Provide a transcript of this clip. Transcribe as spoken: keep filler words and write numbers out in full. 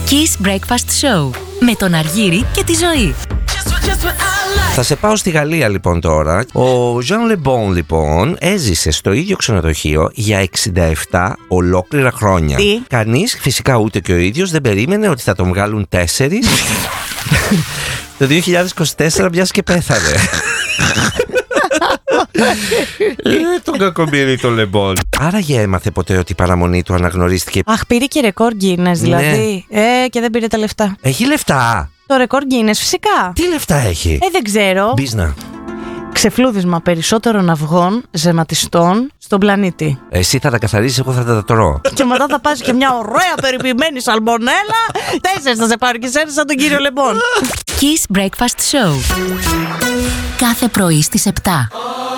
Kiss Breakfast Show με τον Αργύρη και τη Ζωή. Θα σε πάω στη Γαλλία λοιπόν τώρα. Ο Jean Lebon λοιπόν έζησε στο ίδιο ξενοδοχείο για εξήντα επτά ολόκληρα χρόνια. Τι? Κανείς, φυσικά ούτε και ο ίδιος, δεν περίμενε ότι θα τον βγάλουν τέσσερις το δύο χιλιάδες είκοσι τέσσερα, μιας και πέθανε. Ε, τον κακομοίρη τον Λεμπόν. Άραγε έμαθε ποτέ ότι η παραμονή του αναγνωρίστηκε? Αχ, πήρε και ρεκόρ Guinness δηλαδή. Ναι. Ε, και δεν πήρε τα λεφτά. Έχει λεφτά. Το ρεκόρ Guinness, φυσικά. Τι λεφτά έχει? Ε, δεν ξέρω. Μπίζνα. Ξεφλούδισμα περισσότερων αυγών ζεματιστών στον πλανήτη. Εσύ θα τα καθαρίσεις, εγώ θα τα τρώω. Και μετά θα πας και μια ωραία περιποιημένη σαλμονέλα. Τέσσερις θα σε πάρει και σέρνεις σαν τον κύριο Λεμπόν. Kiss Breakfast Show. Κάθε πρωί στις επτά.